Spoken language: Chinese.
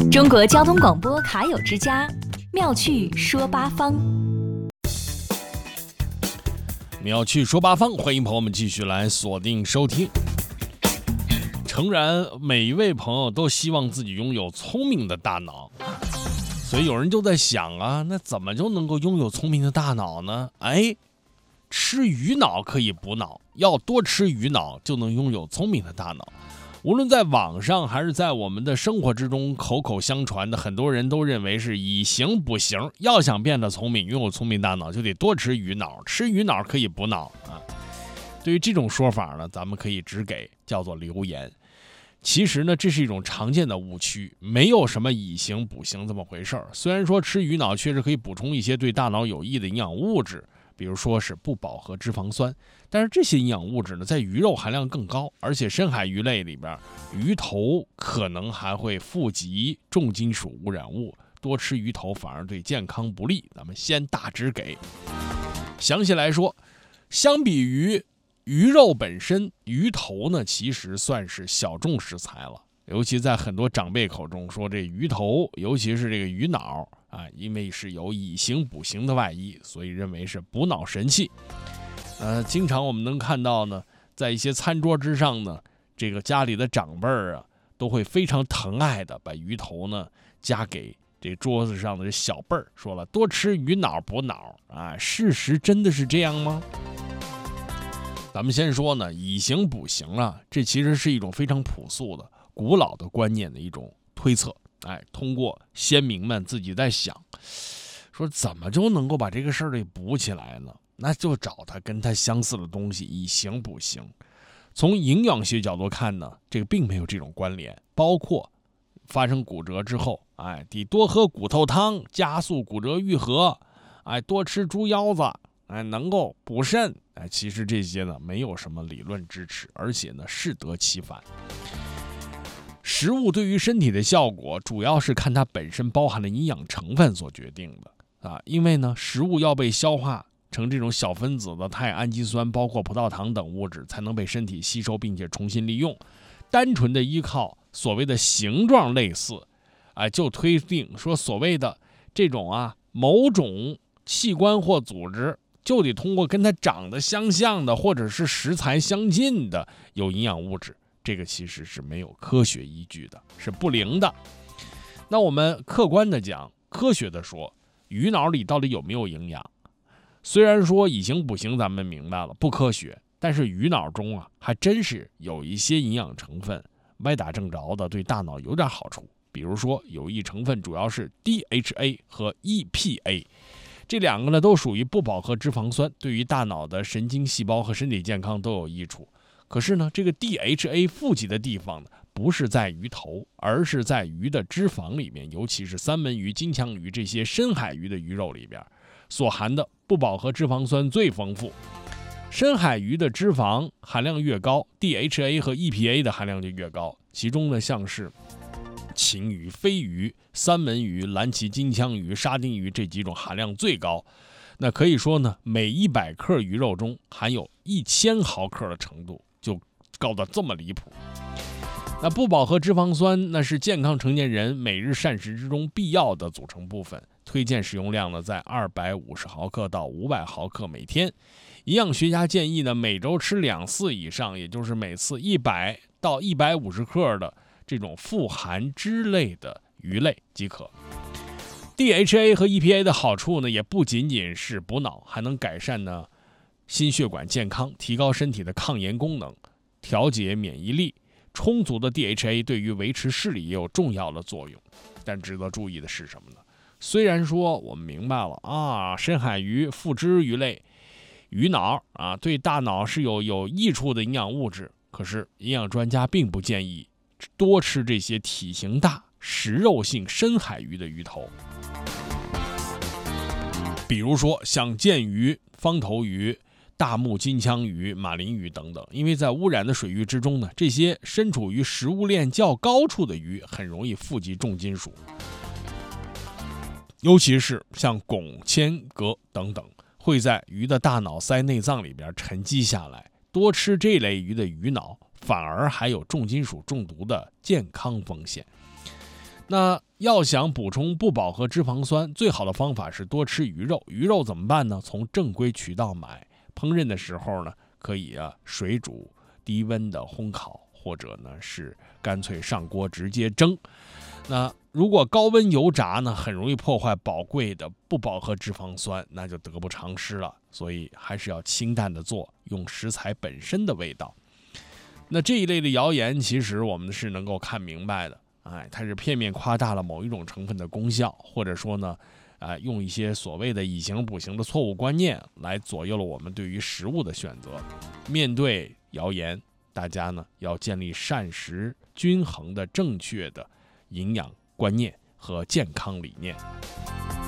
中国交通广播卡友之家，妙趣说八方。 妙趣说八方，欢迎朋友们继续来锁定收听。诚然，每一位朋友都希望自己拥有聪明的大脑，所以有人就在想啊，那怎么就能够拥有聪明的大脑呢？吃鱼脑可以补脑，要多吃鱼脑就能拥有聪明的大脑。无论在网上还是在我们的生活之中，口口相传的，很多人都认为是以形补形，要想变得聪明，拥有聪明大脑，就得多吃鱼脑，吃鱼脑可以补脑啊。对于这种说法呢，咱们可以只给叫做流言。其实呢，这是一种常见的误区，没有什么以形补形这么回事儿。虽然说吃鱼脑确实可以补充一些对大脑有益的营养物质，比如说是不饱和脂肪酸，但是这些营养物质呢，在鱼肉含量更高，而且深海鱼类里边，鱼头可能还会富集重金属污染物，多吃鱼头反而对健康不利。咱们先大致给。详细来说，相比于鱼肉本身，鱼头呢其实算是小众食材了。尤其在很多长辈口中说，这鱼头，尤其是这个鱼脑啊，因为是有以形补形的外衣，所以认为是补脑神器。经常我们能看到呢，在一些餐桌之上呢，这个家里的长辈啊，都会非常疼爱的把鱼头呢夹给这桌子上的小辈儿，说了多吃鱼脑补脑啊，事实真的是这样吗？咱们先说呢，以形补形啊，这其实是一种非常朴素的、古老的观念的一种推测。通过先民们自己在想，说怎么就能够把这个事儿给补起来呢？那就找它跟它相似的东西，以形补形。从营养学角度看呢，这个并没有这种关联。包括发生骨折之后，得多喝骨头汤，加速骨折愈合。多吃猪腰子，能够补肾。其实这些呢没有什么理论支持，而且呢适得其反。食物对于身体的效果主要是看它本身包含的营养成分所决定的因为呢食物要被消化成这种小分子的肽氨基酸，包括葡萄糖等物质，才能被身体吸收并且重新利用。单纯的依靠所谓的形状类似，就推定说所谓的这种某种器官或组织就得通过跟它长得相像的或者是食材相近的有营养物质，这个其实是没有科学依据的，是不灵的。那我们客观的讲，科学的说，鱼脑里到底有没有营养？虽然说以形补形咱们明白了不科学，但是鱼脑中还真是有一些营养成分歪打正着的对大脑有点好处。比如说有益成分主要是 DHA 和 EPA，这两个呢都属于不饱和脂肪酸，对于大脑的神经细胞和身体健康都有益处。可是呢，这个 DHA 富集的地方呢，不是在鱼头，而是在鱼的脂肪里面，尤其是三文鱼、金枪鱼这些深海鱼的鱼肉里边，所含的不饱和脂肪酸最丰富。深海鱼的脂肪含量越高， DHA 和 EPA 的含量就越高。其中呢，像是旗鱼、飞鱼、三文鱼、蓝鳍金枪鱼、沙丁鱼这几种含量最高。那可以说呢，每100克鱼肉中含有1000毫克的程度，就高到这么离谱。那不饱和脂肪酸那是健康成年人每日膳食之中必要的组成部分，推荐使用量呢在250毫克到500毫克每天。营养学家建议呢，每周吃2次以上，也就是每次100到150克的这种富含脂类的鱼类即可。DHA 和 EPA 的好处呢，也不仅仅是补脑，还能改善呢心血管健康，提高身体的抗炎功能，调节免疫力。充足的 DHA 对于维持视力也有重要的作用。但值得注意的是什么呢？虽然说我们明白了深海鱼、腹脂鱼类、鱼脑对大脑是有益处的营养物质，可是营养专家并不建议多吃这些体型大、食肉性深海鱼的鱼头。比如说像剑鱼、方头鱼、大目金枪鱼、马林鱼等等，因为在污染的水域之中呢，这些身处于食物链较高处的鱼很容易富集重金属，尤其是像汞、铅、镉等等，会在鱼的大脑鳃内脏里边沉积下来。多吃这类鱼的鱼脑，反而还有重金属中毒的健康风险。那要想补充不饱和脂肪酸，最好的方法是多吃鱼肉。鱼肉怎么办呢？从正规渠道买。烹饪的时候呢，可以水煮、低温的烘烤，或者呢是干脆上锅直接蒸。那如果高温油炸呢，很容易破坏宝贵的不饱和脂肪酸，那就得不偿失了。所以还是要清淡的做，用食材本身的味道。那这一类的谣言，其实我们是能够看明白的。它是片面夸大了某一种成分的功效，或者说呢，用一些所谓的以形补形的错误观念来左右了我们对于食物的选择。面对谣言，大家呢要建立膳食均衡的正确的营养观念和健康理念。